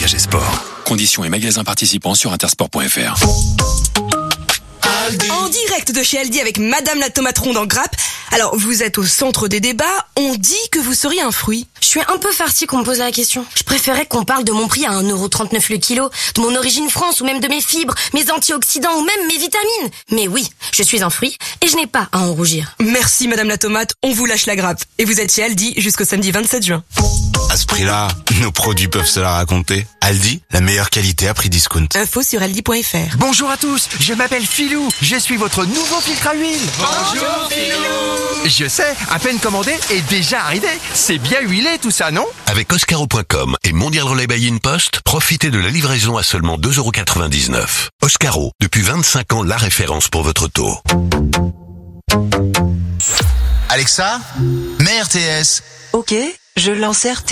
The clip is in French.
engagé sport. Conditions et magasins participants sur intersport.fr. En direct de chez Aldi avec Madame la tomate ronde en grappe. Alors, vous êtes au centre des débats. On dit que vous seriez un fruit. Je suis un peu farcie qu'on me pose la question. Je préférais qu'on parle de mon prix à 1,39€ le kilo, de mon origine France ou même de mes fibres, mes antioxydants ou même mes vitamines. Mais oui, je suis un fruit et je n'ai pas à en rougir. Merci Madame la tomate, on vous lâche la grappe. Et vous êtes chez Aldi jusqu'au samedi 27 juin. À ce prix-là, nos produits peuvent se la raconter. Aldi, la meilleure qualité à prix discount. Info sur aldi.fr. Bonjour à tous, je m'appelle Philou, je suis votre nouveau filtre à huile. Bonjour Philou. Je sais, à peine commandé et déjà arrivé. C'est bien huilé tout ça, non? Avec Oscaro.com et Mondial Relay by InPost, profitez de la livraison à seulement 2,99€. Oscaro, depuis 25 ans la référence pour votre taux. Alexa, mets RTS. Ok, je lance RTS.